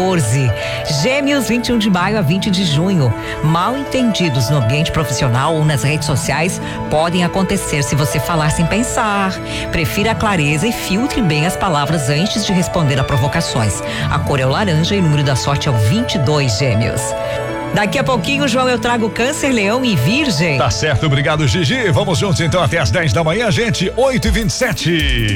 14. Gêmeos, 21 de maio a 20 de junho. Mal entendidos no ambiente profissional ou nas redes sociais podem acontecer se você falar sem pensar. Prefira a clareza e filtre bem as palavras antes de responder a provocações. A cor é o laranja e o número da sorte é o 22, Gêmeos. Daqui a pouquinho, João, eu trago Câncer, Leão e Virgem. Tá certo, obrigado, Gigi. Vamos juntos então até as 10 da manhã, gente. 8h27.